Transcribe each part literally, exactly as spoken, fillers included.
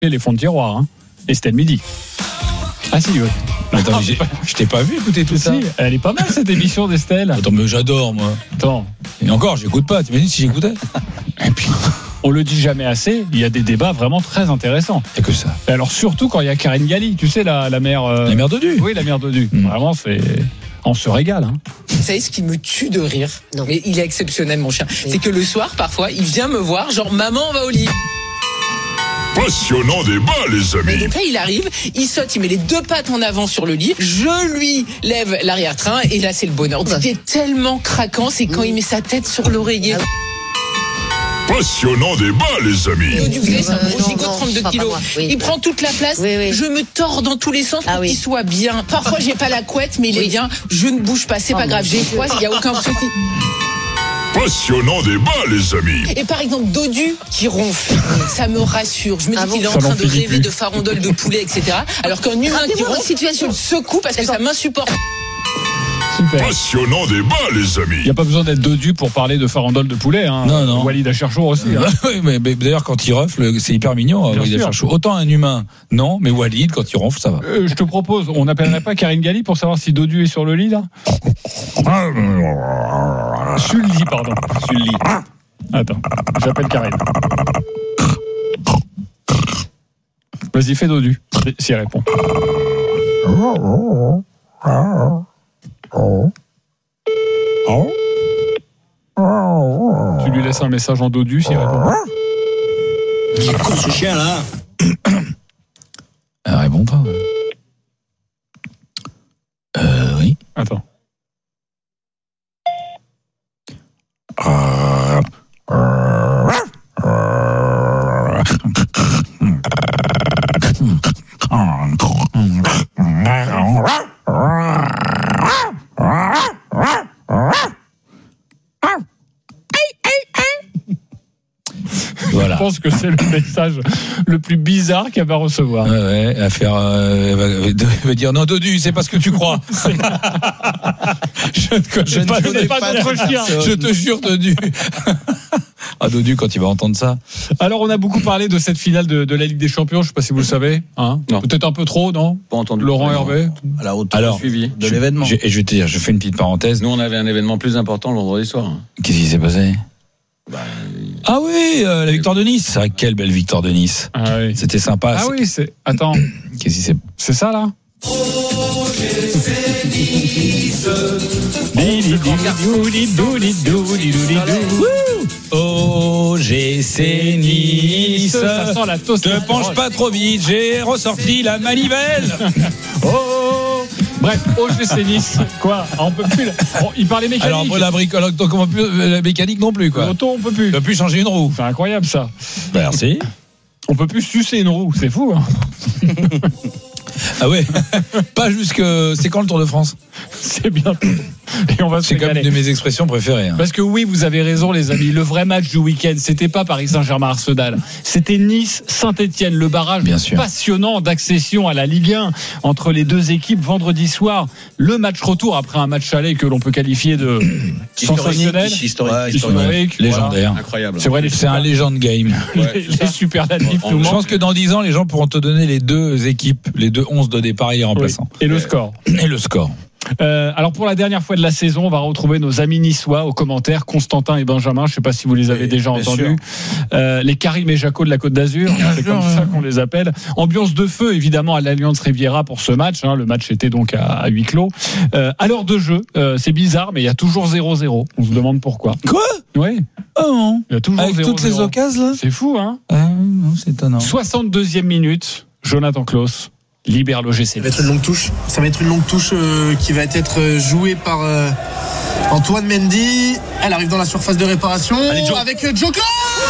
les fonds de tiroir. Hein. Et c'était le midi. Ah si, oui. Attends, j'ai, je t'ai pas vu écouter tout si, ça. Elle est pas mal cette émission d'Estelle. Attends, mais j'adore moi. Attends. Et encore, j'écoute pas. T'imagines si j'écoutais? Et puis, on le dit jamais assez. Il y a des débats vraiment très intéressants. Il y a que ça. Et alors surtout quand il y a Karine Galli, tu sais la, la mère. Euh... La mère Dodu. Oui, la mère Dodu. Mmh. Vraiment, c'est. On se régale. Hein. Vous savez ce qui me tue de rire? Non. Mais il est exceptionnel, mon chien. Oui. C'est que le soir, parfois, il vient me voir, genre maman, on va au lit. Passionnant débat, les amis. Et donc là, il arrive, il saute, il met les deux pattes en avant sur le lit. Je lui lève l'arrière-train et là, c'est le bonheur. Ce qui est tellement craquant, c'est quand il met sa tête sur l'oreiller. Passionnant débat, les amis. Dodu, vous savez, c'est un gros gigot de trente-deux kilos. Oui. Il prend toute la place. Oui, oui. Je me tords dans tous les sens pour ah, oui. qu'il soit bien. Parfois, j'ai pas la couette, mais il oui. est bien. Je ne bouge pas, c'est oh, pas grave. J'ai froid, il y a aucun souci. Passionnant débat, les amis. Et par exemple, Dodu qui ronfle, ça me rassure. Je me dis ah bon qu'il est en train de rêver plus. de farandole de poulet, et cetera. Alors qu'un humain qui ronfle, situation le secoue parce que ça m'insupporte. Super. Passionnant débat, les amis. Il n'y a pas besoin d'être Dodu pour parler de farandole de poulet. Hein. Non, non. Walid Acharchour aussi. Hein. Oui, mais, mais d'ailleurs, quand il ronfle, c'est hyper mignon. Walid Acharchour. Autant un humain, non, mais Walid, quand il ronfle, ça va. Euh, je te propose, on n'appellerait pas Karine Galli pour savoir si Dodu est sur le lit, là Sur le lit, pardon. Sur le lit. Attends, j'appelle Karine. Vas-y, fais Dodu, si elle répond. Oh. Oh. Tu lui laisses un message en Dodu s'il répond. Il est con ce chien là. Elle répond pas. Euh, oui. Attends. Voilà. Je pense que c'est le message le plus bizarre qu'elle va recevoir. Ouais, ouais, à faire, euh, elle, va, elle va dire non, Dodu, c'est pas ce que tu crois. je ne connais je pas, ne connais pas, pas notre chien. Je te jure, Dodu. Ah, Dodu, quand il va entendre ça. Alors, on a beaucoup parlé de cette finale de, de la Ligue des Champions. Je ne sais pas si vous le savez. Hein, peut-être un peu trop, non? Pas entendu. Laurent Hervé. À la hauteur Alors, suivi de je, l'événement. Je, je vais te dire, je fais une petite parenthèse. Nous, on avait un événement plus important le vendredi soir. Qu'est-ce qui s'est passé? Bah, ah oui, euh, la victoire de Nice. Ah, quelle belle victoire de Nice. Ah oui. C'était sympa. Ah c'est... oui, c'est. Attends. Qu'est-ce qui c'est C'est ça là. Oh, c'est Nice. O G C Nice. Ça sent la toast. Ne penche pas trop vite, j'ai ressorti la manivelle. Oh. Bref, O G C Nice. Quoi? On peut plus. Bon, il parlait mécanique. Alors, la bricole, donc on peut plus, la mécanique non plus, quoi. L'auto, on peut plus. On peut plus changer une roue. C'est incroyable, ça. Merci. On peut plus sucer une roue, c'est fou. Hein. Ah ouais. Pas jusque. C'est quand le Tour de France? C'est bientôt. Et on va c'est comme une de mes expressions préférées. Hein. Parce que oui, vous avez raison, les amis. Le vrai match du week-end, c'était pas Paris Saint-Germain-Arsenal. C'était Nice-Saint-Etienne. Le barrage Bien sûr. passionnant d'accession à la Ligue un entre les deux équipes vendredi soir. Le match retour après un match aller que l'on peut qualifier de sensationnel. Historique. Ouais, historique. Légendaire. Voilà. Incroyable. C'est vrai, les c'est un legend game. Ouais, les, les superlatifs. Je pense que dans dix ans, les gens pourront te donner les deux équipes, les deux onze de départ et les remplaçants. Oui. Et le score. Et le score. Euh, alors pour la dernière fois de la saison, on va retrouver nos amis niçois aux commentaires, Constantin et Benjamin. Je ne sais pas si vous les avez oui, déjà entendus. Euh, les Karim et Jaco de la Côte d'Azur, c'est comme ça qu'on les appelle. Ambiance de feu évidemment à l'Alliance Riviera pour ce match. Hein. Le match était donc à, à huis clos. Euh, à l'heure de jeu, euh, c'est bizarre, mais il y a toujours zéro zéro. On se demande pourquoi. Quoi? Oui. Oh non. Il y a toujours avec zéro, toutes zéro. Les occasions là. C'est fou, hein? Ah, non, c'est étonnant. soixante-deuxième minute, Jonathan Klaus libère l'O G C. Ça va être une longue touche. Ça va être une longue touche euh, qui va être jouée par euh, Antoine Mendy. Elle arrive dans la surface de réparation. Allez, Joe. Avec euh, Joe Klaus.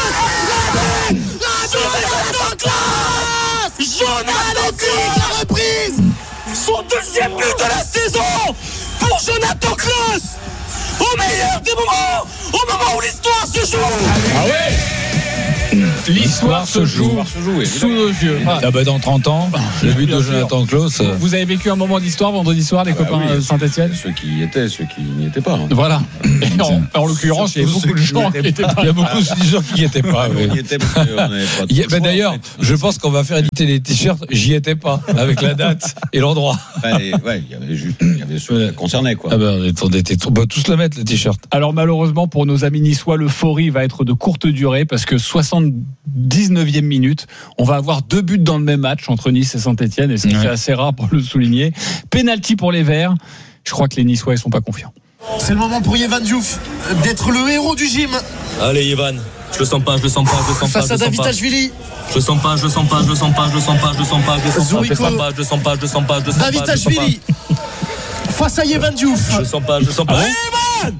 Jonathan Klaus. Jonathan Klaus. La reprise. Son deuxième but de la saison pour Jonathan Klaus. Au meilleur des moments, au moment où l'histoire se joue. Ah ouais. l'histoire se joue sous nos yeux. Ah bah dans trente ans, le but de Jonathan Klaus. Vous avez vécu un moment d'histoire vendredi soir, les ah copains bah oui, Saint-Etienne? Ceux qui y étaient, ceux qui n'y étaient pas. Hein. Voilà. Et en, en l'occurrence, il y a beaucoup de gens qui n'étaient pas. Il y a beaucoup de gens qui n'y étaient pas. Oui. On y était parce qu'on n'avait pas de bah d'ailleurs, je pense qu'on va faire éditer les t-shirts. J'y étais pas, avec la date et l'endroit. Ouais, ouais, il y avait juste, il y avait ceux qui concernaient quoi. Ah bah, on était, on va tous le mettre le t-shirt. Alors malheureusement pour nos amis niçois, l'euphorie va être de courte durée parce que soixante-dix-neuvième minute, on va avoir deux buts dans le même match entre Nice et Saint-Etienne et c'est ouais. assez rare pour le souligner. Penalty pour les Verts. Je crois que les Niçois ils sont pas confiants. C'est le moment pour Yvan Diouf d'être le héros du gym. Allez Yvan, je le sens pas, je le sens pas, je le sens pas. Face à Davitashvili. Je le sens pas, je le sens pas, je le sens pas, je le sens pas, je le sens pas, je le sens pas, je le sens pas, je le sens pas, je le sens pas, je le sens pas. Davitashvili. Face à Yvan Diouf. Je le sens pas, je le sens pas. Yvan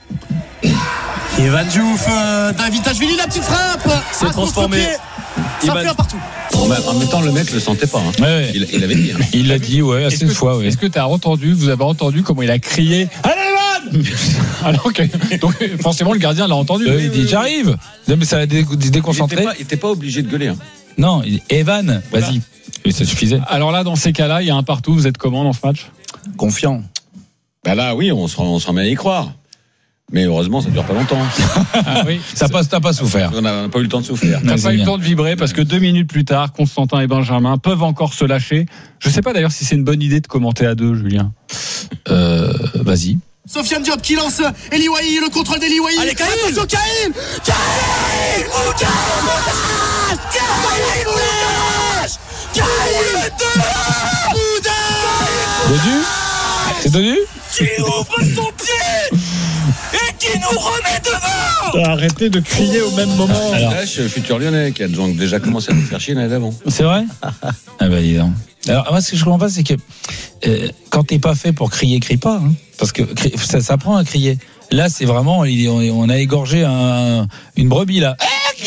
Yvan Diouf, euh, Davitashvili, la petite frappe. C'est transformé. Ça fait un partout. En même temps, le mec le sentait pas. Hein. Ouais, ouais. Il, il avait dit. Hein. Il l'a dit, ouais, assez une fois. Ouais. Est-ce que tu as entendu, vous avez entendu comment il a crié allez Evan alors que donc, forcément le gardien l'a entendu. Euh, il dit j'arrive. Non, mais ça l'a dé- déconcentré. Il n'était pas, pas obligé de gueuler. Hein. Non, il dit Evan, voilà. Vas-y. Et ça suffisait. Alors là, dans ces cas-là, il y a un partout. Vous êtes comment dans ce match? Confiant. Bah là, oui, on se on s'en met à y croire. Mais heureusement, ça ne dure pas longtemps. Ah oui, ça passe, t'as pas souffert. On n'a pas eu le temps de souffrir. T'as pas eu le temps de vibrer parce que deux minutes plus tard, Constantin et Benjamin peuvent encore se lâcher. Je sais pas d'ailleurs si c'est une bonne idée de commenter à deux, Julien. Euh, vas-y. Sofiane Diop qui lance Eli Wahi, le contrôle d'Eli Wahi. Allez, Kaïl. Attention, Kaïl. Kaïl Moudache Kaïl Moudache Kaïl Moudache Dodu. C'est Dodu qui ouvre son pied et qui nous remet devant. Arrêtez de crier au même moment. Alors, là, je suis futur lyonnais qui a donc déjà commencé à nous faire chier l'année d'avant. C'est vrai? Ah bah dis donc. Alors moi ce que je comprends pas c'est que euh, quand t'es pas fait pour crier, crie pas, hein, parce que ça s'apprend à crier. Là c'est vraiment on a égorgé un, une brebis là.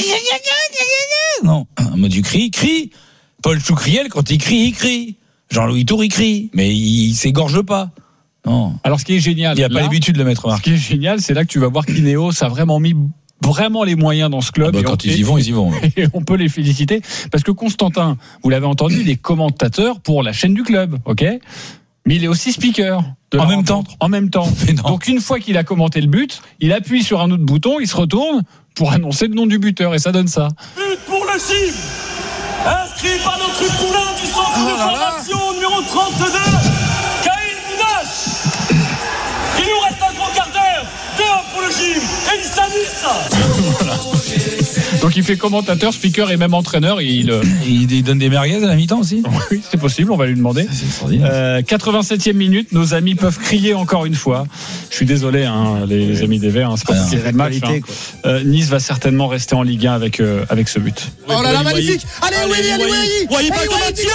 Non, en mode du cri, crie. Paul Choucriel quand il crie, il crie. Jean-Louis Tour il crie, mais il, il s'égorge pas. Non. Alors ce qui est génial, il n'y a pas l'habitude de le mettre remarqué. Ce qui est génial, c'est là que tu vas voir qu'Ineos a vraiment mis vraiment les moyens dans ce club. Ah bah, et quand on, ils y vont, ils y vont. Et on peut les féliciter parce que Constantin, vous l'avez entendu, il est commentateur pour la chaîne du club, ok ? Mais il est aussi speaker. En même temps. En même temps. Donc une fois qu'il a commenté le but, il appuie sur un autre bouton, il se retourne pour annoncer le nom du buteur et ça donne ça. But pour le Gym, inscrit par notre poulain du centre oh de formation numéro trente-deux, Kaïl Moudache. Il nous reste un gros quart d'heure. deux un pour le Gym et il s'amuse. Voilà. Donc il fait commentateur, speaker et même entraîneur. Et il, il, il donne des merguez à la mi-temps aussi. Oui, c'est possible, on va lui demander. Euh, quatre-vingt-septième minute, nos amis peuvent crier encore une fois. Je suis désolé, hein, les, les amis des Verts, hein, c'est pas ah, c'est match. Hein. Euh, nice va certainement rester en Ligue un avec euh, avec ce but. Oh là là, magnifique. Allez, Willy, allez, Willy. Voyez pas comment tiens.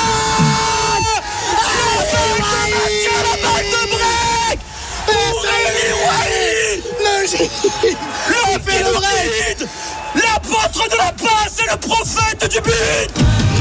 La balle de break pour Eli Wahi. Le Gym, le fait le break. L'apôtre de la passe et le prophète du but.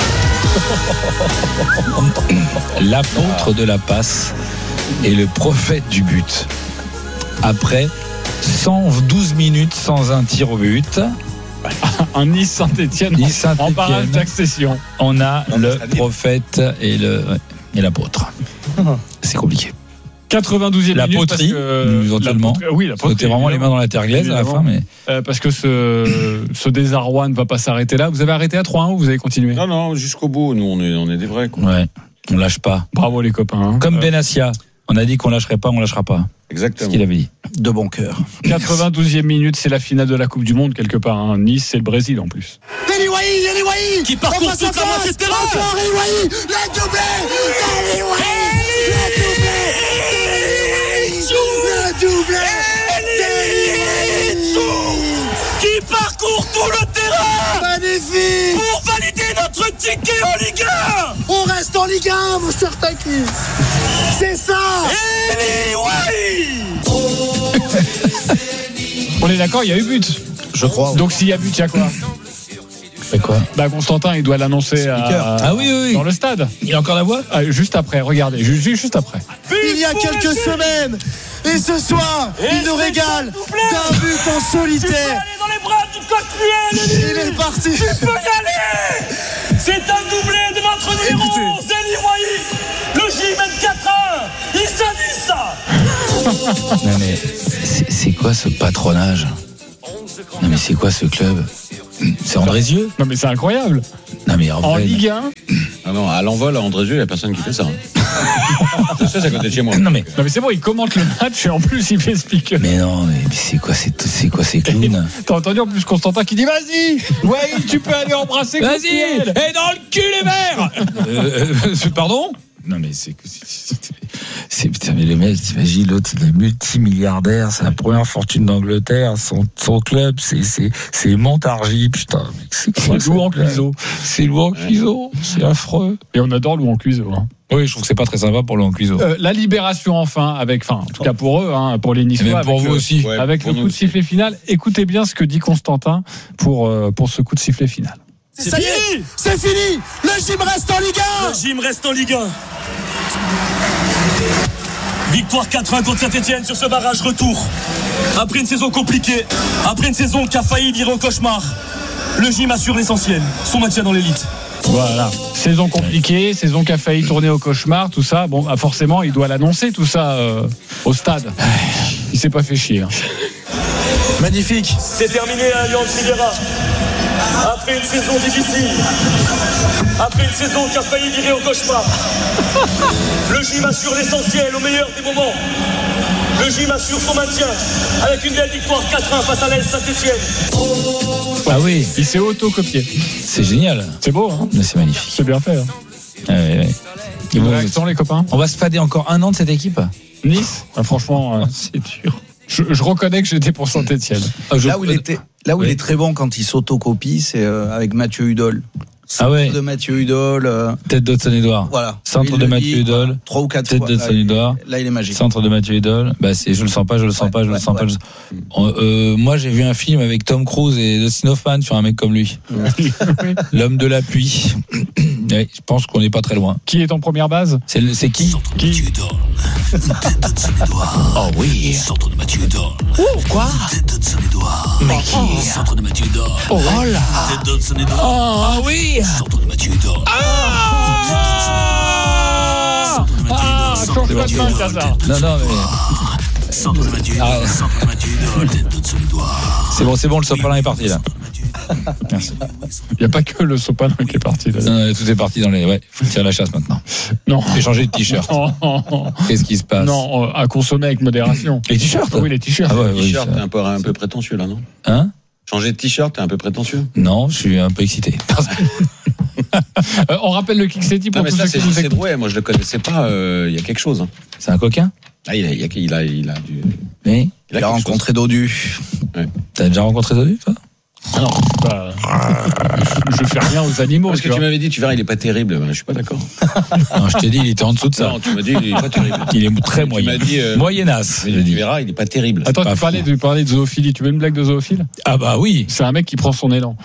L'apôtre de la passe et le prophète du but. Après cent douze minutes sans un tir au but. Un Nice Saint-Etienne nice en barrage d'accession. On a non, le prophète et, le, et l'apôtre. C'est compliqué. quatre-vingt-douzième la minute poterie, parce que éventuellement. La poterie, oui, la poterie. C'était vraiment les mains dans la terre glaise à la fin, mais euh, parce que ce, ce désarroi ne va pas s'arrêter là. Vous avez arrêté à trois un ou vous avez continué? Non, non, jusqu'au bout. Nous, on est, on est des vrais. Quoi. Ouais, on lâche pas. Bravo les copains. Hein. Comme euh... Benassia, on a dit qu'on lâcherait pas, on lâchera pas. Exactement. C'est ce qu'il avait dit. De bon cœur. quatre-vingt-douzième minute, c'est la finale de la Coupe du Monde quelque part. Hein. Nice, c'est le Brésil en plus. Eli Wahi, Eli Wahi qui parcourt toute la moitié de terrain. Encore Eli Wahi, le doublé. Eli Wahi, le doublé. Le doublé. Eli qui parcourt tout le terrain. Magnifique. Pour valider notre ticket en Ligue un. On reste en Ligue un, mon cher Taki. C'est ça. Eli Wahi. On est d'accord, il y a eu but. Je crois. Donc s'il y a but, il y a quoi? C'est quoi? Bah Constantin, il doit l'annoncer à, ah oui, oui, oui. dans le stade. Il a encore la voix? Ah, juste après, regardez, juste, juste après. Il y a quelques semaines, et ce soir, et il nous régale d'un but en solitaire. Tu peux aller dans les bras du coach Il est parti. Tu peux y aller. C'est un doublé de notre numéro, Zélie Royer. Le J mène quatre un. Il se dit ça. Non mais, c'est, c'est quoi ce patronage? Non mais c'est quoi ce club? C'est Andrézieux? Non mais c'est incroyable. Non mais en, en vrai, Ligue un. Ah non, à l'envol à Andrézieux, il n'y a personne qui fait ça. Je sais, c'est à côté de chez moi. Non mais, non mais c'est bon, il commente le match et en plus il fait speaker. Mais non, mais, mais c'est quoi, c'est, c'est quoi ces clowns? T'as entendu en plus Constantin qui dit vas-y, ouais, tu peux aller embrasser. Vas-y, et dans le cul les verts. euh, euh, Pardon? Non mais c'est que c'est, c'est putain mais le mec, t'imagines l'autre, il est multimilliardaire, c'est la première fortune d'Angleterre, son son club c'est c'est c'est Montargis, putain, mec, c'est quoi? C'est Louan Cuiseau. C'est Louan Cuiseau, c'est affreux. Et on adore Louan Cuiseau. Hein. Oui, je trouve que c'est pas très sympa pour Louan Cuiseau. Euh, la libération enfin, avec, enfin, en tout cas pour eux, hein, pour les Niçois, pour vous le, aussi, ouais, avec le coup de sifflet final. Écoutez bien ce que dit Constantin pour euh, pour ce coup de sifflet final. C'est ça y est, c'est fini. Le gym reste en Ligue un. Le gym reste en Ligue un. Victoire quatre un contre Saint-Etienne sur ce barrage retour. Après une saison compliquée, après une saison qui a failli virer au cauchemar, le gym assure l'essentiel, son maintien dans l'élite. Voilà. Saison compliquée, saison qui a failli tourner au cauchemar, tout ça. Bon, bah forcément, il doit l'annoncer tout ça euh, au stade. Il s'est pas fait chier. Hein. Magnifique. C'est terminé à Allianz Riviera. Après une saison difficile, après une saison qui a failli virer au cauchemar, le gym assure l'essentiel au meilleur des moments. Le gym assure son maintien avec une belle victoire quatre un face à l'A S Saint-Etienne. Ah oui, il s'est auto-copié. C'est génial. C'est beau, hein? Mais c'est magnifique. C'est bien fait. Hein. Ah ouais, ouais. Et vos réactions, les copains? On va se fader encore un an de cette équipe. Nice, ah, franchement, euh, c'est dur. Je, je reconnais que j'étais pour Saint-Etienne. Ah, là où il était, là où oui. il est très bon quand il s'autocopie, c'est euh, avec Mathieu Hudol. Ah ouais. De Mathieu Hudol. Euh... Tête d'Hudson-Edouard. Voilà. Centre de Mathieu Hudol. Trois ou quatre Tête fois. Tête d'Hudson-Edouard. Là, il est magique. Centre de Mathieu Hudol. Bah, c'est, je le sens pas, je le sens ouais, pas, je ouais, le sens ouais. pas. Je... Euh, moi, j'ai vu un film avec Tom Cruise et Dustin Hoffman sur un mec comme lui. L'homme de la pluie. Ouais, je pense qu'on n'est pas très loin. Qui est en première base? C'est, le, c'est qui? Qui? Oh oui. Centre de Mathieu Hudol. Oh, quoi? Tête d'Hudson-Edouard. Mais qui? Centre de Mathieu Hudol. Oh là. Tête d'Hudson-Edouard. Oh oui. Centre de Mathieu Hudol. Ah. Ah, change pas de main, Cazard. Non, non, mais. Centre de Mathieu Hudol. Centre de Mathieu Hudol. Tête d'Hudson-Edouard. C'est bon, c'est bon, le sopalin est parti là. Merci. Il n'y a pas que le sopalin qui est parti là. Non, tout est parti dans les. Ouais, faut tirer la chasse maintenant. Non. J'ai changé de t-shirt. Qu'est-ce qui se passe? Non, à consommer avec modération. Les t-shirts? Oui, les t-shirts. Ah ouais, les t-shirts, t'es un peu, un peu prétentieux là, non? Hein? Changer de t-shirt, t'es un peu prétentieux? Non, je suis un peu excité. euh, on rappelle le Kick-City pour non, mais tous ça, ceux c'est, qui nous c'est écoutent. ouais, moi je le connaissais pas. Il euh, y a quelque chose. Hein. C'est un coquin? Ah, il a, il a, il a, il a du. Mais il a, il a rencontré chose. Dodu. Ouais. T'as déjà rencontré Dodu, toi? Ah non, bah, je, je fais rien aux animaux. Parce que tu tu m'avais dit, tu verras, il est pas terrible. Ben, je suis pas d'accord. Non, je t'ai dit, il était en dessous de ça. Non, tu m'as dit, il est pas terrible. Il est très moyen. Euh, Moyennasse. Tu verras, il est pas terrible. Attends, pas tu parlais, tu parlais de zoophilie. Tu veux une blague de zoophile? Ah bah oui. C'est un mec qui prend son élan.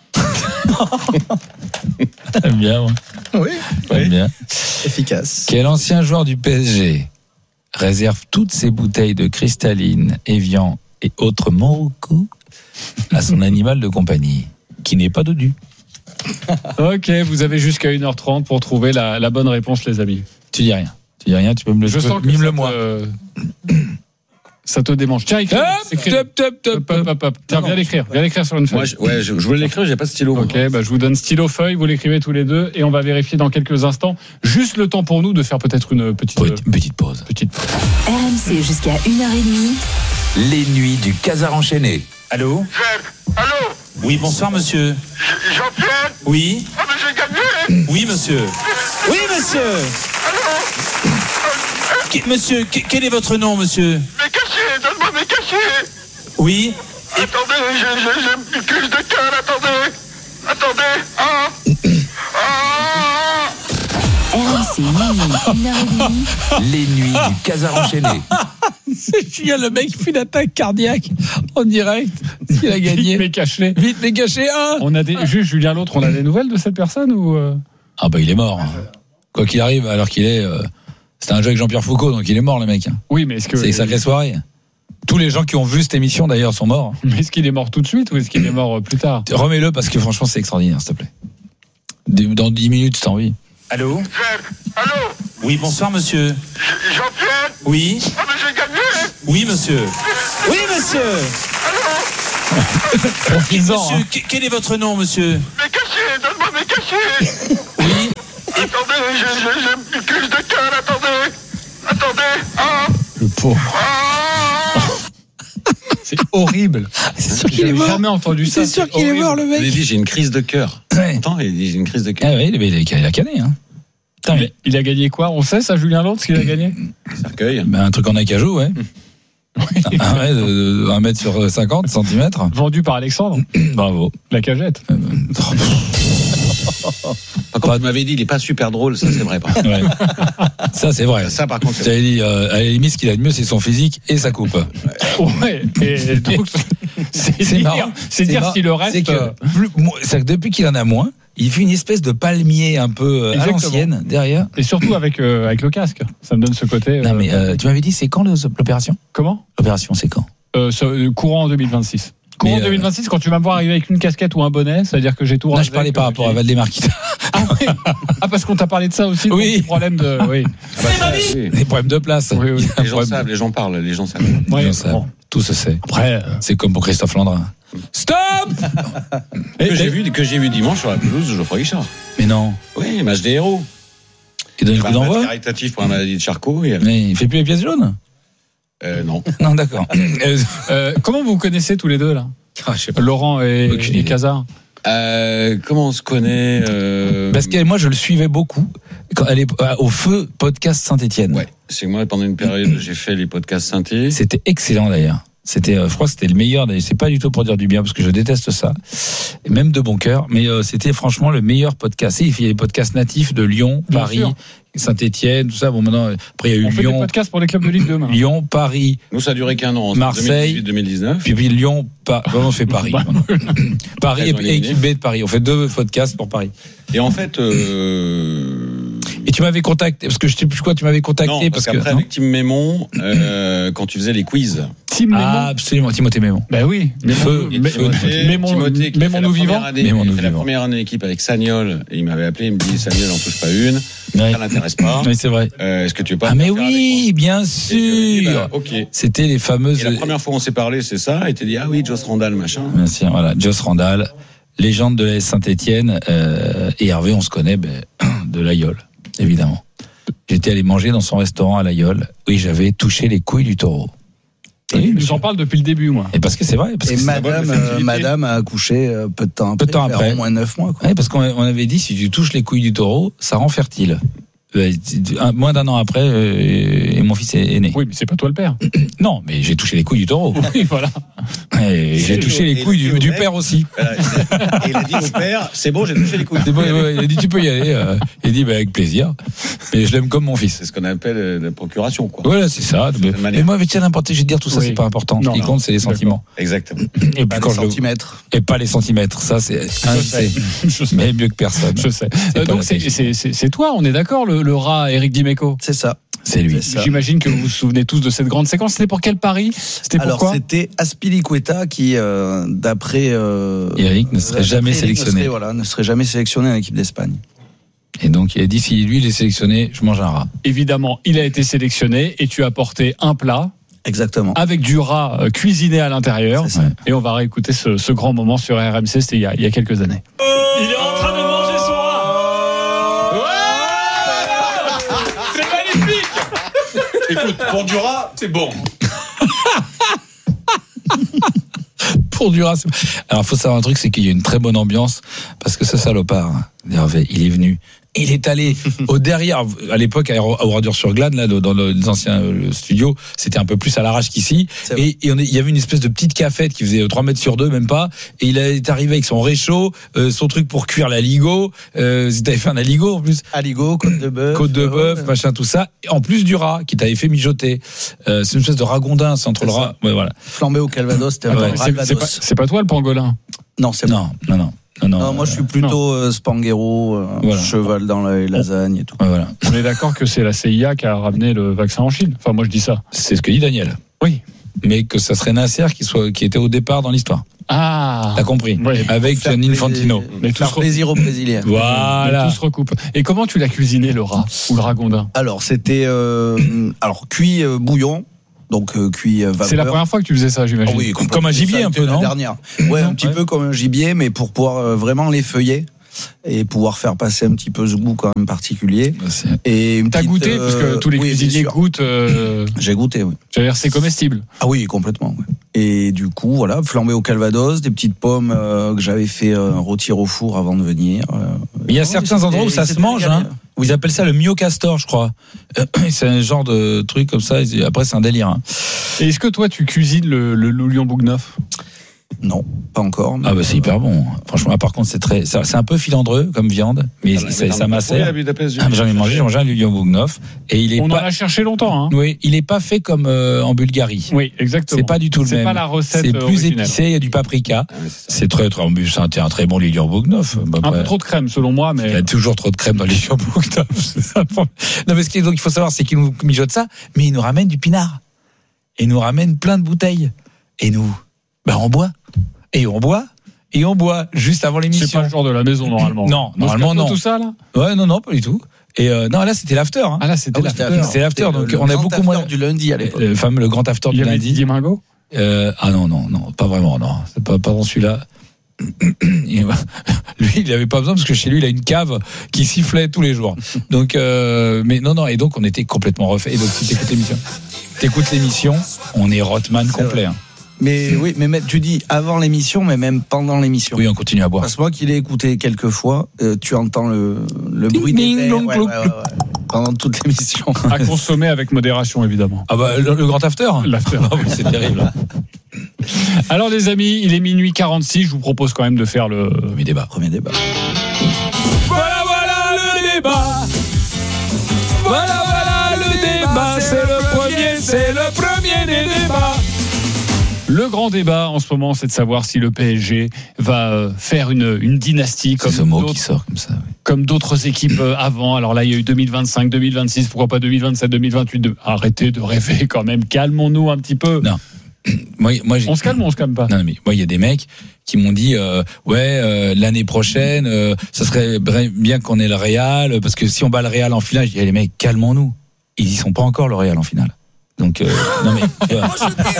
J'aime bien, moi. Oui. J'aime oui. bien. Efficace. Quel ancien joueur du P S G réserve toutes ses bouteilles de cristalline, Evian et autres Morocco à son animal de compagnie, qui n'est pas Dodu? Ok, vous avez jusqu'à une heure trente pour trouver la, la bonne réponse, les amis. Tu dis rien. Tu dis rien, tu peux me le Je sens que mime ça le te, moi. Euh, ça te démange. Tiens, écris. Top, top, top, top. Tiens, viens l'écrire. Viens l'écrire sur une feuille. Moi, je, ouais, je, je voulais l'écrire, j'ai pas de stylo. Ok, bah, je vous donne stylo feuille, vous l'écrivez tous les deux et on va vérifier dans quelques instants. Juste le temps pour nous de faire peut-être une petite, oui, une petite pause. Petite pause. R M C jusqu'à une heure trente. Les nuits du Casar enchaîné. Allô? Jeff, allô? Oui, bonsoir, monsieur. Jean-Pierre? Oui? Ah, mais j'ai gagné! Oui, monsieur. Oui, monsieur! Allô? Qu- monsieur, qu- quel est votre nom, monsieur? Mes cachets, donne-moi mes cachets! Oui? Et... Attendez, j'ai, j'ai, j'ai une crise de cœur, attendez! Attendez! Ah! Ah! R M C, une heure trente. Les nuits du Casar enchaîné. C'est génial, le mec fait une attaque cardiaque en direct. Il a gagné. Vite mais caché. Vite mais caché un. On a des juste Julien l'autre, on a des nouvelles de cette personne ou euh... Ah bah il est mort. Quoi qu'il arrive, alors qu'il est euh, c'était un jeu avec Jean-Pierre Foucault, donc il est mort le mec. Oui, mais est-ce que c'est une sacrée soirée. Tous les gens qui ont vu cette émission d'ailleurs sont morts. Mais est-ce qu'il est mort tout de suite ou est-ce qu'il est mort plus tard? Remets-le parce que franchement c'est extraordinaire, s'il te plaît. Dans dix minutes, t'as envie. Allô? Allô? Oui, bonsoir monsieur. Jean-Pierre? Oui? Ah mais j'ai gagné! Oui monsieur. Oui monsieur. Allô? Profisant, monsieur, hein. Quel est votre nom monsieur? Mes cachets, donne-moi mes cachets! Oui? Attendez, j'ai, j'ai, j'ai une crise de cœur, attendez! Attendez! Ah! Le pauvre. Ah! C'est horrible. C'est sûr qu'il est mort. J'ai jamais entendu ça. C'est sûr qu'il est mort le mec. Il a dit j'ai une crise de cœur. Ouais. Attends, il a dit j'ai une crise de cœur. Ah oui, mais il a cané hein. Putain, mais il a gagné quoi? On sait ça, Julien Lante, ce qu'il a gagné? Cercueil. Ben, un truc en acajou, ouais. Oui. Un, mètre, euh, un mètre sur cinquante centimètres. Vendu par Alexandre. Bravo. La cagette. Euh, Par contre, tu m'avais dit, il est pas super drôle, ça c'est vrai. Par contre. Ouais. Ça c'est vrai. Ça par contre, c'est vrai. Dit, euh, à la limite, ce qu'il a de mieux, c'est son physique et sa coupe. Ouais. Et donc, c'est, c'est dire, marrant. C'est, c'est dire marrant. Si le reste. C'est que, plus, c'est que depuis qu'il en a moins, il fait une espèce de palmier un peu euh, à l'ancienne derrière. Et surtout avec euh, avec le casque. Ça me donne ce côté. Euh, non mais euh, tu m'avais dit c'est quand l'opération? Comment? L'opération c'est quand? euh, ce, Courant en deux mille vingt-six. Courant deux mille vingt-six, quand tu vas me voir arriver avec une casquette ou un bonnet, ça veut dire que j'ai tout. Là, je parlais par rapport à Valdemar. Ah, oui. Ah, parce qu'on t'a parlé de ça aussi. Oui. Problème de. Oui. Ah bah, ça, oui. Des problèmes de place. Oui, oui. Les gens problème. savent, les gens parlent, les gens savent. Ouais, les gens savent. Bon. Tout se sait. Après, euh... c'est comme pour Christophe Landrin. Stop. que j'ai vu, que j'ai vu dimanche sur la pelouse de Geoffroy Guichard. Mais non. Oui, match des héros. Il donne le coup d'envoi. Caritatif pour la maladie de Charcot. Et... Mais il fait plus les pièces jaunes. Euh, non. Non, d'accord. euh, comment vous vous connaissez tous les deux là? Ah, je sais pas. Laurent et, et Cazard. Euh, comment on se connaît euh... Parce que moi je le suivais beaucoup quand elle est au Feu podcast Saint-Étienne. Ouais, c'est moi pendant une période j'ai fait les podcasts Saint-Étienne. C'était excellent d'ailleurs. C'était, je crois que c'était le meilleur. C'est pas du tout pour dire du bien parce que je déteste ça, et même de bon cœur. Mais euh, c'était franchement le meilleur podcast. Il y a des podcasts natifs de Lyon, bien Paris, sûr. Saint-Étienne, tout ça. Bon maintenant, après il y a eu on Lyon. On fait des podcasts pour les clubs de Ligue deux. Maintenant. Lyon, Paris. Nous ça a duré qu'un an. Marseille, deux mille dix-huit deux mille dix-neuf. Puis, puis Lyon, pa... bon, on fait Paris. Paris et, et équipe B de Paris. On fait deux podcasts pour Paris. Et en fait. Euh... Et tu m'avais contacté parce que je sais plus quoi. Tu m'avais contacté non, parce, parce qu'après que, avec Tim Mémon, euh, quand tu faisais les quiz. Tim Mémon. Ah, absolument, Timothée Mémon. Ben oui. Feu, Timothée, Mémon nous vivant. Mémon nous vivant. La première année d'équipe avec Sagnol et il m'avait appelé, il me dit Sagnol en touche pas une. Ouais. Ça l'intéresse pas. Oui, c'est vrai. Euh, est-ce que tu veux pas? Ah mais oui, bien sûr. Dit, bah, ok. C'était les fameuses. Et la première fois où on s'est parlé, c'est ça. Et t'es dit ah oui, Joss Randall machin. Bien sûr, voilà, Joss Randall, légende de l'A S Saint-Étienne euh, et Hervé, on se connaît ben, de l'Aïol, évidemment. J'étais allé manger dans son restaurant à l'Aïol où j'avais touché les couilles du taureau. Et oui, j'en parle depuis le début, moi. Et parce que c'est vrai. Parce et que madame, euh, madame a accouché euh, peu de temps après. Peu de temps après. Au moins neuf mois. Quoi. Ouais, parce qu'on on avait dit, si tu touches les couilles du taureau, ça rend fertile. Un, moins d'un an après, euh, et mon fils est, est né. Oui, mais c'est pas toi le père. Non, mais j'ai touché les couilles du taureau. Oui, voilà. Et j'ai touché les couilles du, du père aussi. Voilà, et il a dit au père, c'est bon, j'ai touché les couilles. C'est bon, ouais, il a dit, tu peux y aller. Euh, il a dit, bah, avec plaisir. Mais je l'aime comme mon fils. C'est ce qu'on appelle la procuration, quoi. Voilà, c'est ça. Mais, mais moi, mais tiens, n'importe, je vais te dire, tout ça, oui. C'est pas important. Non, Ce qui non, compte, c'est les sentiments. Exactement. Et pas puis, les centimètres. Le... Et pas les centimètres. Ça, c'est, un, c'est... Je sais. Mais mieux que personne. Je sais. Euh, donc, c'est, c'est, c'est, c'est toi, on est d'accord, le, le rat Éric Dimeco? C'est ça. C'est lui. C'est J'imagine que vous vous souvenez tous de cette grande séquence. C'était pour quel pari? C'était Alors, pourquoi? C'était Azpilicueta qui, euh, d'après euh, Eric, ne serait jamais Eric sélectionné. Ne serait, voilà, ne serait jamais sélectionné en équipe d'Espagne. Et donc, il a dit, si lui, il est sélectionné, je mange un rat. Évidemment, il a été sélectionné et tu as porté un plat. Exactement. Avec du rat euh, cuisiné à l'intérieur. Et on va réécouter ce, ce grand moment sur R M C. C'était il y a, il y a quelques années. Il est en train de manger son rat. Ouais. C'est magnifique. Écoute, pour du rat, c'est bon. Pour du rat, c'est... Alors, il faut savoir un truc, c'est qu'il y a une très bonne ambiance parce que ce salopard, d'Hervé. Il est venu. Il est allé au derrière, à l'époque, à Oradour-sur-Glane, là, dans les anciens studios, c'était un peu plus à l'arrache qu'ici. Et, et on est, il y avait une espèce de petite cafette qui faisait trois mètres sur deux, même pas. Et il est arrivé avec son réchaud, euh, son truc pour cuire la ligo. Euh, t'avais fait un aligot, en plus. Aligot, côte de bœuf. Côte de bœuf, euh, machin, tout ça. Et en plus du rat, qui t'avait fait mijoter. Euh, c'est une espèce de ragondin, c'est entre c'est le rat. Ouais, voilà. Flambé au calvados, c'était Attends, un c'est, c'est, pas, c'est pas toi le pangolin? Non, c'est non, non, non. Non, non, non, moi je suis plutôt euh, Spanghero, euh, voilà. Cheval dans la lasagne et tout. Voilà. On est d'accord que c'est la C I A qui a ramené le vaccin en Chine. Enfin, moi je dis ça. C'est ce que dit Daniel. Oui. Mais que ça serait Nasser qui, soit, qui était au départ dans l'histoire. Ah. T'as compris. Oui. Avec Gianni Infantino. Mais faire plaisir aux Brésiliens. Voilà. Mais tout se recoupe. Et comment tu l'as cuisiné, le rat ou le ragondin? Alors, c'était euh, alors cuit euh, bouillon. Donc euh, cuit euh, vapeur. C'est la première fois que tu faisais ça, j'imagine. Oh oui, comme, comme un gibier un peu, non? La dernière. Ouais, un petit ouais. peu comme un gibier, mais pour pouvoir euh, vraiment l'effeuiller et pouvoir faire passer un petit peu ce goût quand même particulier. C'est... Et une t'as petite, goûté, euh, parce que tous les oui, cuisiniers goûtent. Euh... J'ai goûté, oui. C'est-à-dire, c'est comestible. Ah oui, complètement. Ouais. Et du coup, voilà, flambé au calvados, des petites pommes euh, que j'avais fait euh, rôtir au four avant de venir. Euh, Mais il y a certains endroits où ça se mange, hein. Où ils appellent ça le mio castor, je crois. C'est un genre de truc comme ça. Après, c'est un délire. Hein. Et est-ce que toi, tu cuisines le, le Loulion Bougneuf? Non, pas encore. Ah bah c'est hyper bon. Franchement, par contre, c'est très, c'est un peu filandreux comme viande, mais ah, ça, ça macère. Ah, j'en ai mangé, j'ai mangé un Loulion Bougneuf et il est. On pas... en a cherché longtemps. Hein. Oui, il est pas fait comme euh, en Bulgarie. Oui, exactement. C'est pas du tout le c'est même. C'est pas la recette. C'est plus originelle. épicé, il y a du paprika. Ouais, c'est, c'est très, très, c'est un très bon Loulion Bougneuf. Bah, un peu trop de crème, selon moi, mais. Il y a toujours trop de crème dans les Loulion Bougneuf. C'est ça. Non, mais ce qu'il donc il faut savoir, c'est qu'il nous mijote ça, mais il nous ramène du pinard. Et il nous ramène plein de bouteilles. Et nous, bah on boit. Et on boit, et on boit juste avant l'émission. C'est pas le genre de la maison normalement. Non, normalement non. Tout ça là. Ouais, non, non, pas du tout. Et euh, non, là c'était l'after. Hein. Ah là c'était ah, l'after. C'était l'after. Donc le on a beaucoup moins du lundi à l'époque. Le fameux le grand after du lundi. Il y avait Didier Mingo. Euh, ah non, non, non, pas vraiment, non. C'est pas pas dans celui-là. Lui, il avait pas besoin parce que chez lui, il a une cave qui sifflait tous les jours. Donc, euh, mais non, non. Et donc on était complètement refait. Et donc si t'écoutes l'émission, t'écoutes l'émission, on est Rothman complet. Hein. Mais oui, mais tu dis avant l'émission, mais même pendant l'émission. Oui, on continue à boire. Parce que moi qui l'ai écouté quelques fois, euh, tu entends le, le bruit ding, des verres long, ouais, ouais, ouais, ouais, pendant toute l'émission. À consommer avec modération, évidemment. Ah bah le, le grand after. L'after. Ah oui, c'est terrible. Alors les amis, il est minuit quarante-six. Je vous propose quand même de faire le premier débat. Premier débat. Voilà, voilà le débat. Voilà, voilà le débat. C'est le premier, c'est le premier des débats. Le grand débat en ce moment, c'est de savoir si le P S G va faire une, une dynastie comme, c'est ce mot d'autres, qui sort comme, ça, oui. comme d'autres équipes avant. Alors là, il y a eu deux mille vingt-cinq, deux mille vingt-six, pourquoi pas deux mille vingt-sept, deux mille vingt-huit. De... Arrêtez de rêver quand même, calmons-nous un petit peu. Non. Moi, moi, j'ai... On se calme ou on se calme pas? Non, mais moi, il y a des mecs qui m'ont dit euh, ouais, euh, l'année prochaine, euh, ça serait bien qu'on ait le Real, parce que si on bat le Real en finale, je dis les mecs, calmons-nous. Ils y sont pas encore le Real en finale. Donc, euh, non mais, tu vois.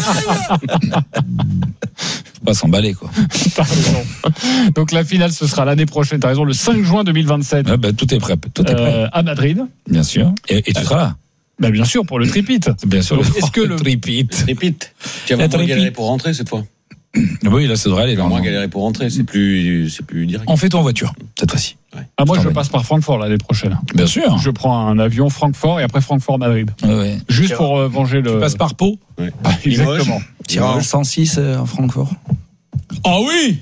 Faut pas s'emballer, quoi. T'as raison. Donc la finale, ce sera l'année prochaine. T'as raison, le cinq juin deux mille vingt-sept. Ah bah, tout est prêt. Tout est prêt. Euh, à Madrid. Bien sûr. Et, et tu seras là. Bah bien sûr, pour le tripit. Bien sûr. Donc, est-ce que le tripit, tripit. Tu as vraiment galéré pour rentrer cette fois. Oui, là, ça devrait aller. Tu as moins galéré pour rentrer. C'est plus, c'est plus direct. On fait tout en voiture cette fois-ci. Ouais. Ah moi, je passe par Francfort l'année prochaine. Bien sûr. Je prends un avion Francfort et après Francfort-Madrid. Ouais, ouais. Juste tu pour euh, venger le. Tu passes par Pau. Ouais. Ah, exactement. Tirage cent six euh, à Francfort. Ah oui.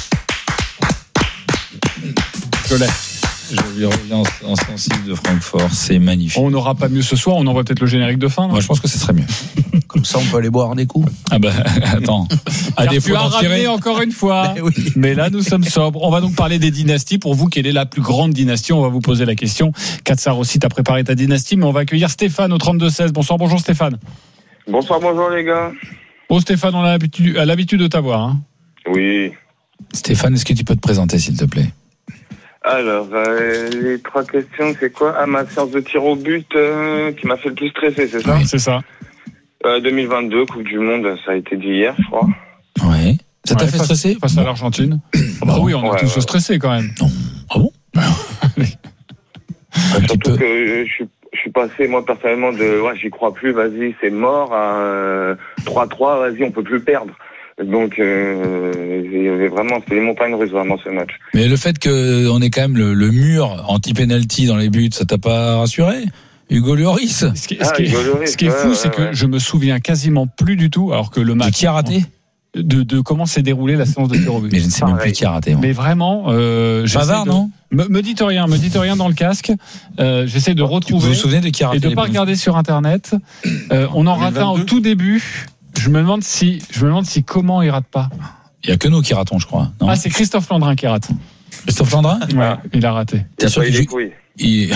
Je l'ai. Je reviens en cent six de Francfort, c'est magnifique. On n'aura pas mieux ce soir, on envoie peut-être le générique de fin. Moi, je pense que ce serait mieux. Comme ça, on peut aller boire des coups. Ah bah, attends. À défaut d'en tirer encore une fois. Mais, oui. Mais là, nous sommes sobres. On va donc parler des dynasties. Pour vous, quelle est la plus grande dynastie? On va vous poser la question. Katsar aussi, t'as préparé ta dynastie, mais on va accueillir Stéphane au trente-deux seize. Bonsoir, bonjour Stéphane. Bonsoir, bonjour les gars. Oh Stéphane, on a l'habitude, a l'habitude de t'avoir. Hein. Oui. Stéphane, est-ce que tu peux te présenter, s'il te plaît? Alors, euh, les trois questions, c'est quoi? Ah, ma séance de tir au but euh, qui m'a fait le plus stresser, c'est ça? Oui, c'est ça. Euh, deux mille vingt-deux, Coupe du Monde, ça a été dit hier, je crois. Ouais. Ça t'a ouais, fait face, stresser? Face à l'Argentine. Ah bah oui, on a ouais, tous ouais. stressé quand même. Non. Ah bon? Surtout que euh, je suis, je suis passé, moi, personnellement, de ouais, j'y crois plus, vas-y, c'est mort, à euh, trois trois, vas-y, on peut plus perdre. Donc, euh, il y avait vraiment, c'était les montagnes russes vraiment ce match. Mais le fait qu'on ait quand même le, le mur anti-penalty dans les buts, ça t'a pas rassuré, Hugo Lloris? Ce qui, ce qui, ah, Lloris, ce qui est fou, ouais, c'est ouais, que ouais. je me souviens quasiment plus du tout, alors que le match. Qui a raté? De, de comment s'est déroulée la séance de tir au but. Mais je ne sais même plus qui a raté. Moi. Mais vraiment, euh, Pavard, de... non? Me, me dites rien, me dites rien dans le casque. Euh, j'essaie de retrouver. Vous vous souvenez de qui a raté? Et de ne pas regarder sur Internet. Euh, on en rate un au tout début. Je me demande si, je me demande si comment il rate pas. Il y a que nous qui ratons, je crois. Non, ah, c'est Christophe Landrin qui rate. Christophe Landrin? Ouais, il a raté. T'as pas eu les couilles. Il...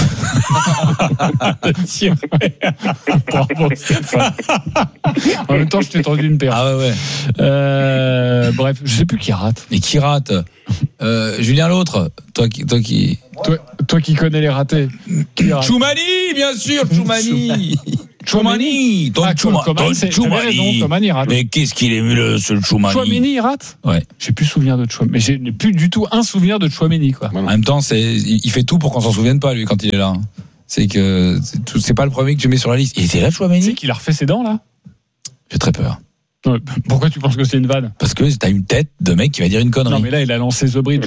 Bravo, Stéphane. En même temps, je t'ai tendu une paire. Ah ouais, ouais. Euh, bref, je sais plus qui rate. Et qui rate? euh, Julien l'autre. Toi qui, toi qui, toi, toi qui connais les ratés. Choumani, bien sûr, Choumani. Choumani, Tom Choumani. Mais qu'est-ce qu'il est mieux ce Choumani? Chouameni, il rate? Ouais. J'ai plus souvenir de Chouameni. Mais j'ai plus du tout un souvenir de Chouameni, quoi. En même temps, c'est, il fait tout pour qu'on s'en souvienne pas, lui, quand il est là. C'est que, c'est, tout, c'est pas le premier que tu mets sur la liste. Il était là, Chouameni? C'est qu'il a refait ses dents, là? J'ai très peur. Pourquoi tu penses que c'est une vanne? Parce que t'as une tête de mec qui va dire une connerie. Non, mais là, il a lancé The Bridge.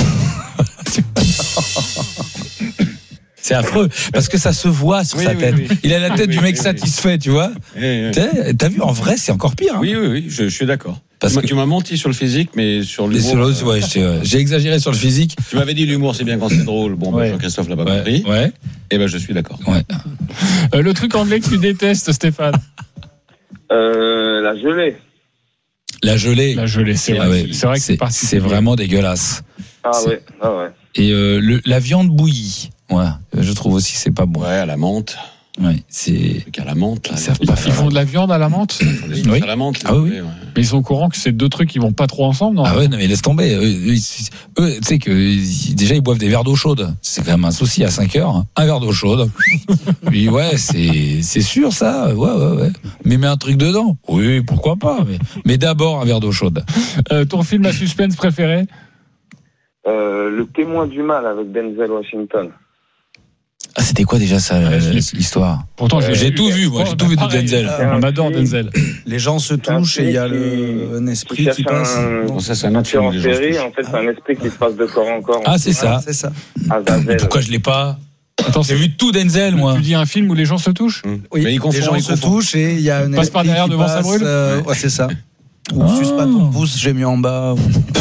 C'est affreux, parce que ça se voit sur oui, sa tête. Oui, oui. Il a la tête oui, du mec oui, satisfait, oui. Tu vois. Oui, oui. T'as vu, en vrai, c'est encore pire. Hein. Oui, oui, oui, je, je suis d'accord. Parce tu, que... tu m'as menti sur le physique, mais sur l'humour. Sur euh... ouais, j'ai, j'ai exagéré sur le physique. Tu m'avais dit l'humour, c'est bien quand c'est drôle. Bon, ouais. bah, Jean-Christophe l'a pas ouais. compris. Ouais. Et ben, je suis d'accord. Ouais. Euh, le truc anglais que tu détestes, Stéphane? euh, La gelée. La gelée. La gelée, c'est vrai. Ah ouais. C'est vrai que c'est, c'est, c'est vraiment dégueulasse. Ah c'est... ouais, ah ouais. Et euh, le, la viande bouillie. Ouais, je trouve aussi que c'est pas bon. Ouais, à la menthe. Ouais, c'est. À la menthe. Là, ils, pas ils font de la viande à la menthe. Ils oui. À la menthe. Ah oui. Ouais. Mais ils sont au courant que c'est deux trucs qui vont pas trop ensemble, non? Ah ouais, non mais laisse tomber. Eux, eux tu sais que déjà ils boivent des verres d'eau chaude. C'est quand même un souci à cinq heures. Un verre d'eau chaude. Puis ouais, c'est c'est sûr ça. Ouais ouais ouais. Mais mets un truc dedans. Oui, pourquoi pas. Mais, mais d'abord un verre d'eau chaude. Euh, ton film à suspense préféré? Euh, Le témoin du mal avec Denzel Washington. Ah, c'était quoi déjà ça, ouais, euh, l'histoire? Pourtant, j'ai, j'ai tout vu, moi, j'ai tout vu de Denzel. Euh, on adore Denzel. Les gens se touchent et il y a le, un esprit qui passe. Un, bon, ça, c'est un autre en série, en fait, c'est un esprit qui se passe de corps en corps. Ah, c'est ça. C'est ça. Mais pourquoi je l'ai pas? Attends, j'ai vu tout Denzel, moi. Tu dis un film où les gens se touchent? Mmh. Oui, les gens se touchent et il y a un esprit passe par derrière devant ça brûle. Euh, ouais, c'est ça. Ou suce pas ton pouce, j'ai mis en bas.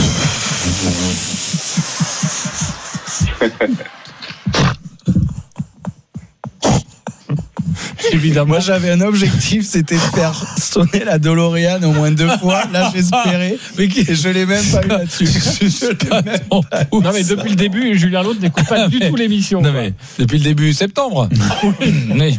Évidemment. Moi, j'avais un objectif, c'était de faire sonner la DeLorean au moins deux fois. Là, j'espérais, mais je l'ai même pas eu là-dessus. Non, mais depuis le début, Julien Lautre n'écoute pas du tout l'émission. Non, mais depuis le début septembre. Oui.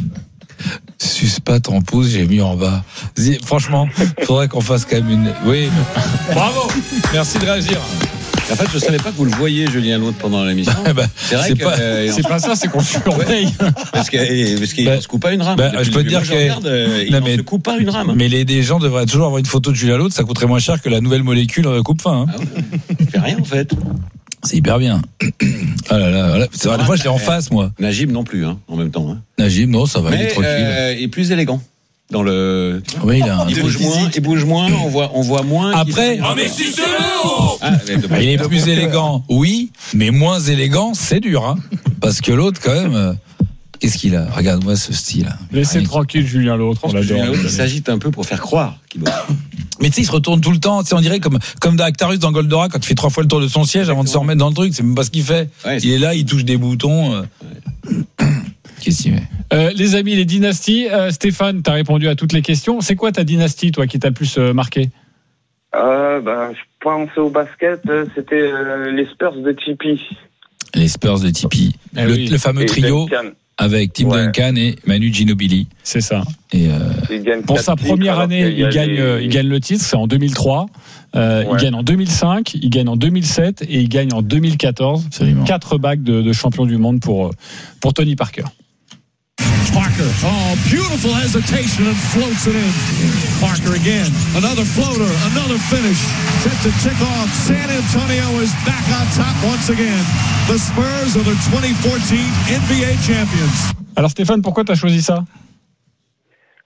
Suce pas ton pouce, j'ai mis en bas. Franchement, il faudrait qu'on fasse quand même une. Oui. Bravo. Merci de réagir. En fait, je savais pas que vous le voyiez, Julien Lautre, pendant l'émission. bah, c'est vrai c'est que pas, euh, c'est pas ça, c'est qu'on surveille. Ouais. Parce qu'il parce qu'il bah, se coupe pas une rame. Bah, je peux te dire que regarde, euh, il ne se coupe pas une rame. Mais les, les gens devraient toujours avoir une photo de Julien Lautre, ça coûterait moins cher que la nouvelle molécule coupe-fin. Hein. Ah ouais. Il fait rien en fait. C'est hyper bien. Ah là là, là. C'est vrai, des fois je l'ai en face, moi. Najib non plus, hein, en même temps. Hein. Najib, non, ça va, mais, il est tranquille. Euh, il est plus élégant. Dans le. Oui, il, a il bouge moins, il bouge moins, on voit, on voit moins. Après. Ah, mais si c'est lourd! Ah, mais il est plus élégant, oui, mais moins élégant, c'est dur, hein. Parce que l'autre, quand même, euh, qu'est-ce qu'il a? Regarde-moi ce style. Laissez tranquille Julien Lautre, on l'adore. Il s'agite un peu pour faire croire qu'il bosse. Mais tu sais, il se retourne tout le temps, tu sais, on dirait comme, comme d'Actarus dans Goldorak quand il fait trois fois le tour de son siège avant de se remettre dans le truc, c'est même pas ce qu'il fait. Ouais, il est là, il touche des boutons. Euh... Ouais. Qu'est-ce qu'il fait? Euh, les amis, les dynasties. Euh, Stéphane, tu as répondu à toutes les questions. C'est quoi ta dynastie, toi, qui t'a le plus euh, marqué? euh, ben, Je pensais au basket, c'était euh, les Spurs de Tipeee. Les Spurs de Tipeee. Eh le, oui. le fameux et trio Duncan. Avec Tim ouais. Duncan et Manu Ginobili. C'est ça. Et euh... Pour sa première année, il gagne, les... il gagne le titre, c'est en deux mille trois. Euh, ouais. Il gagne en deux mille cinq, il gagne en deux mille sept et il gagne en deux mille quatorze. Absolument. Quatre bagues de, de champion du monde pour, pour Tony Parker. Parker, oh, beautiful hesitation and floats it in. Parker again, another floater, another finish. Set to tick off. San Antonio is back on top once again. The Spurs are the twenty fourteen N B A champions. Alors Stéphane, pourquoi tu as choisi ça?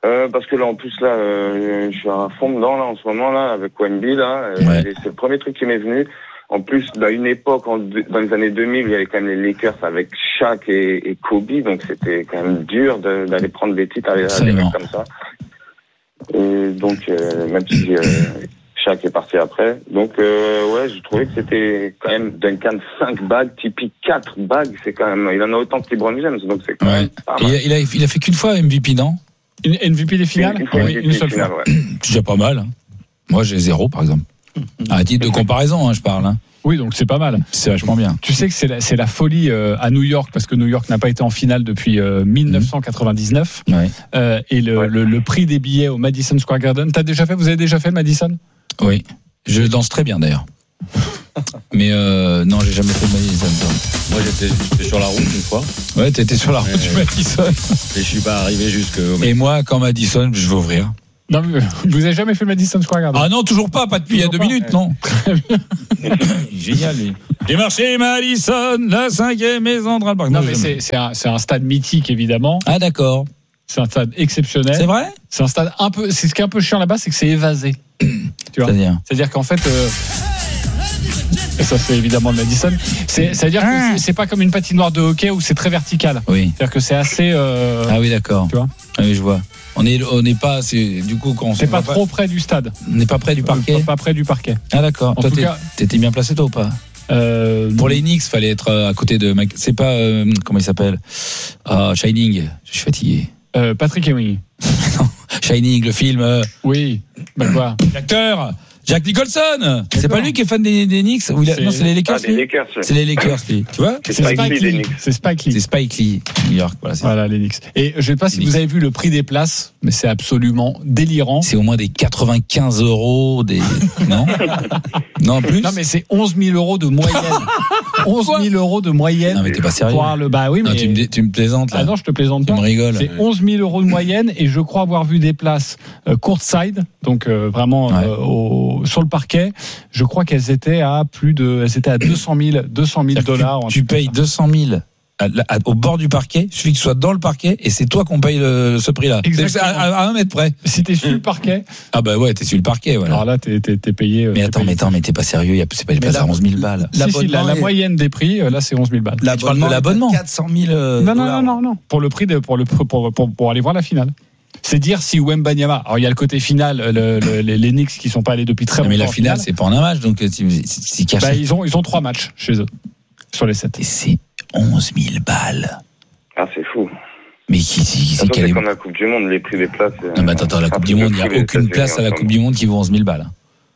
Euh, parce que là, en plus, là, euh, je suis à fond dedans, là, en ce moment, là, avec Wemby, là. Ouais. Et c'est le premier truc qui m'est venu. En plus, à une époque, en, dans les années deux mille, il y avait quand même les Lakers avec Shaq et, et Kobe, donc c'était quand même dur de, d'aller prendre des titres avec des mecs comme ça. Et donc, euh, même si euh, Shaq est parti après. Donc, euh, ouais, j'ai trouvé que c'était quand même Duncan cinq bagues, Tipeee quatre bagues, c'est quand même, il en a autant que LeBron James, donc c'est quand ouais. même pas mal. Il a, il a fait qu'une fois M V P, non? Une M V P des finales? Une, une, oui, une seule finale, fois. Ouais. C'est déjà pas mal. Moi, j'ai zéro, par exemple. À titre de comparaison, hein, je parle. Hein. Oui, donc c'est pas mal. C'est vachement bien. Tu sais que c'est la, c'est la folie euh, à New York, parce que New York n'a pas été en finale depuis euh, dix-neuf cent quatre-vingt-dix-neuf. Ouais. Euh, et le, ouais. le, le prix des billets au Madison Square Garden. T'as déjà fait? Vous avez déjà fait Madison? Oui. Je danse très bien d'ailleurs. Mais euh, non, j'ai jamais fait de Madison. Moi, j'étais, j'étais sur la route une fois. Ouais, t'étais sur la route du Madison. Et je suis pas arrivé jusqu'au. Et moi, quand Madison, je vais ouvrir. Non, mais vous avez jamais fait Madison Square Garden? Ah non, toujours pas, pas depuis toujours il y a deux pas. minutes, ouais. Non. Génial, lui. J'ai marché Madison, la cinquième maison de Ralph. Non, non mais c'est, c'est, un, c'est un stade mythique, évidemment. Ah, d'accord. C'est un stade exceptionnel. C'est vrai? C'est un stade un peu. C'est ce qui est un peu chiant là-bas, c'est que c'est évasé. Tu vois? C'est-à-dire, c'est-à-dire qu'en fait. Euh, et ça, c'est évidemment de Madison. C'est, c'est-à-dire ah. que c'est, c'est pas comme une patinoire de hockey où c'est très vertical. Oui. C'est-à-dire que c'est assez. Euh, ah oui, d'accord. Tu vois? Ah oui, je vois. On est, on n'est pas, c'est, du coup, quand on c'est pas trop pas, près du stade. On n'est pas près du parquet. Pas, pas près du parquet. Ah d'accord. En toi, tout t'es, cas, t'étais bien placé toi ou pas? Euh, Pour les Knicks, fallait être à côté de. C'est pas euh, comment il s'appelle? Ah, Shining. Je suis fatigué. Euh, Patrick Ewing. Non, Shining, le film. Euh... Oui. Bah quoi? L'acteur. Jack Nicholson. D'accord. C'est pas lui qui est fan des, des Knicks ou il a... c'est... Non, c'est les Lakers. Ah, des Lakers oui. C'est les Lakers, lui. Tu vois? C'est, c'est Spike, Spike Lee. Lee. C'est Spike Lee. C'est Spike Lee. New York. Voilà, c'est voilà les Knicks. Et je sais pas si Knicks. Vous avez vu le prix des places, mais c'est absolument délirant. C'est au moins des quatre-vingt-quinze euros. Des... Non? Non, plus? Non, mais c'est onze mille euros de moyenne. onze mille euros de moyenne. Non, mais t'es pas sérieux. Le... Bah oui, mais. Non, tu, me, tu me plaisantes, là. Ah non, je te plaisante pas. Tu me rigoles. C'est onze mille euros de moyenne et je crois avoir vu des places euh, courtside, donc euh, vraiment ouais. euh, au, sur le parquet. Je crois qu'elles étaient à plus de, elles étaient à deux cent mille dollars. Tu, tu payes deux cent mille à, à, au bord du parquet, il suffit que tu sois dans le parquet et c'est toi qu'on paye le, ce prix-là. Exactement. À, à, à un mètre près. Si t'es sur le parquet. Ah bah ouais, t'es sur le parquet, voilà. Alors là, t'es, t'es, t'es payé. Mais attends, payé. mais attends, mais t'es pas sérieux, c'est pas, pas à onze mille balles. Si, si, la, la moyenne des prix, là, c'est onze mille balles. L'abonnement, l'abonnement. quatre cent mille euh, non, non, non, non, non. Pour le prix de, pour le, pour, pour, pour, pour aller voir la finale. C'est dire si Wembanyama. Alors il y a le côté final, le, le, les, les Knicks qui sont pas allés depuis très longtemps. Mais la finale, c'est pas en un match, donc c'est, c'est caché. Bah, ils ont ils ont trois matchs chez eux sur les sept. Et c'est onze mille balles. Ah c'est fou. Mais qui, qui, qui c'est, c'est comme la Coupe du Monde, les prix des places. Non mais attends, attends la Coupe du Monde, il y a aucune place à la Coupe du Monde qui vaut onze mille balles.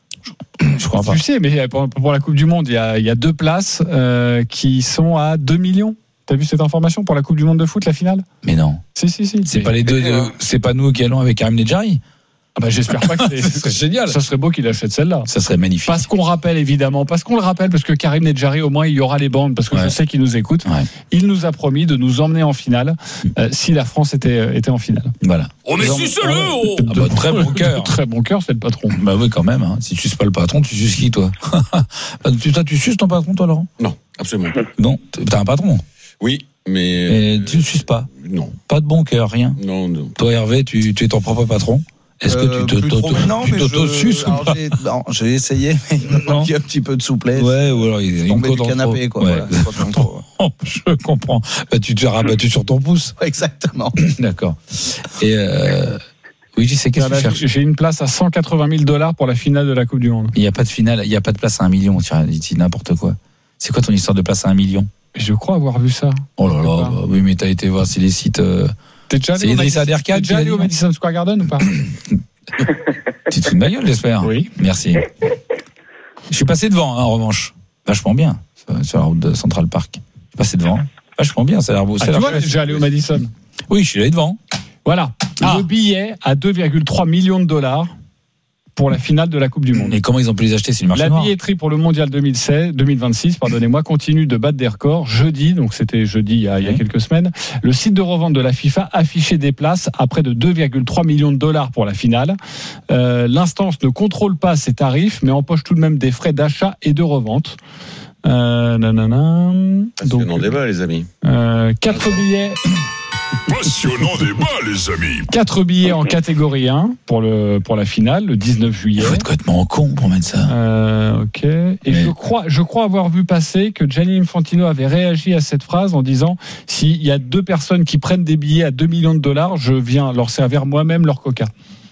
Je, je crois pas. Tu sais, mais pour, pour la Coupe du Monde, il y a il y a deux places euh, qui sont à deux millions. T'as vu cette information pour la Coupe du Monde de foot, la finale? Mais non. Si, si, si. C'est pas les deux, de, c'est pas nous qui allons avec Karim Nedjari. Ah bah j'espère pas que c'est, ce serait génial. Ça serait beau qu'il achète celle-là. Ça serait magnifique. Parce qu'on rappelle évidemment, parce qu'on le rappelle, parce que Karim Nedjari, au moins, il y aura les bandes, parce que ouais. je sais qu'il nous écoute. Ouais. Il nous a promis de nous emmener en finale euh, si la France était, était en finale. Voilà. Oh mais suce-le oh ah bah, très bon cœur. Très bon cœur, c'est le patron. Bah oui, quand même. Hein. Si tu suces pas le patron, tu suces qui, toi? tu, toi, tu suces ton patron, toi, Laurent? Non, absolument pas. Non, t'as un patron? Oui. Mais et tu ne suces pas? Non. Pas de bon cœur, rien? Non, non. Toi, Hervé, tu, tu es ton propre patron? Est-ce euh, que tu te, trop, te, non, tu t'auto-suces ou pas? j'ai, non, j'ai essayé, mais il me manque un petit peu de souplesse. Ouais, ou alors il y a une côte du canapé, quoi. Ouais. Voilà, trop, ouais. Je comprends. Bah, tu t'es rabattu sur ton pouce. Exactement. D'accord. Et euh... oui, je sais qu'est-ce que tu cherches. J'ai une place à cent quatre-vingt mille dollars pour la finale de la Coupe du Monde. Il n'y a pas de finale, il n'y a pas de place à un million. Tu dis n'importe quoi. C'est quoi ton histoire de place à un million? Je crois avoir vu ça. Oh là là, bah, oui, mais t'as été voir si les sites. Euh... T'es déjà allé c'est Idriss Aderkad. T'es déjà allé au Madison Square Garden ou pas? Tu te fous de ma gueule, j'espère. Oui. Merci. Je suis passé devant, hein, en revanche. Vachement bien, sur la route de Central Park. Je suis passé devant. Vachement bien, ça a l'air beau. Ah, tu vois, t'es déjà allé au Madison? Oui, je suis allé devant. Voilà. Ah. Le billet à deux virgule trois millions de dollars. Pour la finale de la Coupe du Monde. Et comment ils ont pu les acheter? C'est le marché la noir. La billetterie pour le Mondial deux mille seize, deux mille vingt-six, pardonnez-moi, continue de battre des records. Jeudi, donc c'était jeudi il y a, il y a quelques semaines, le site de revente de la FIFA affichait des places à près de deux virgule trois millions de dollars pour la finale. Euh, l'instance ne contrôle pas ces tarifs, mais empoche tout de même des frais d'achat et de revente. Euh, nanana. Donc, c'est un débat, les amis. Euh, quatre billets. Passionnant débat, les amis. Quatre billets en catégorie un pour, le, pour la finale, le dix-neuf juillet. Il faut être complètement con pour mettre ça. Euh, ok. Et Mais... je, crois, je crois avoir vu passer que Gianni Infantino avait réagi à cette phrase en disant s'il y a deux personnes qui prennent des billets à deux millions de dollars, je viens leur servir moi-même leur coca.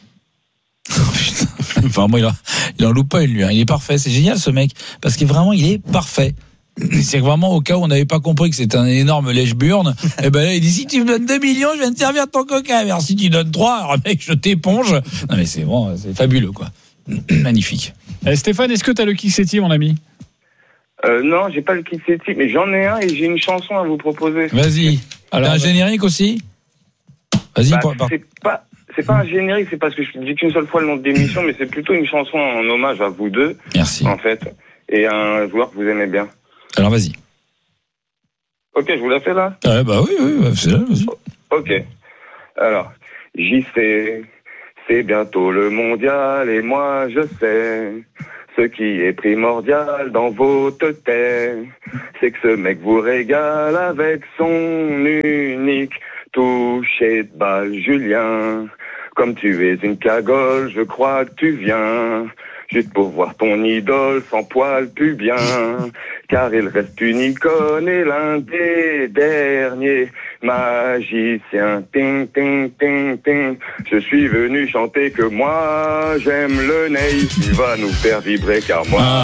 Enfin, moi, il en, il en loupe pas une, lui. Hein. Il est parfait. C'est génial, ce mec. Parce que vraiment, il est parfait. C'est vraiment au cas où on n'avait pas compris que c'était un énorme lèche-burne. Et ben là, il dit si tu me donnes deux millions, je viens te servir ton coca. Alors si tu donnes trois, alors mec, je t'éponge. Non, mais c'est vraiment, c'est fabuleux, quoi. Magnifique. Eh, Stéphane, est-ce que tu as le Kixetti, mon ami? Euh, non, j'ai pas le Kixetti, mais j'en ai un et j'ai une chanson à vous proposer. Vas-y. Alors, t'as un générique aussi? Vas-y, bah, par, par... c'est pas, c'est pas un générique, c'est parce que je dis qu'une seule fois le nom de l'émission, mais c'est plutôt une chanson en hommage à vous deux. Merci. En fait. Et un joueur que vous aimez bien. Alors, vas-y. Ok, je vous la fais là? Ouais, bah oui, oui, c'est là, vas-y. Ok. Alors, j'y sais, c'est bientôt le mondial et moi je sais. Ce qui est primordial dans votre tête, c'est que ce mec vous régale avec son unique toucher de balle, Julien. Comme tu es une cagole, je crois que tu viens juste pour voir ton idole sans poil pubien, car il reste une icône et l'un des derniers magiciens. Ting, ting, ting, ting. Je suis venu chanter que moi, j'aime le Ney, il va nous faire vibrer car moi...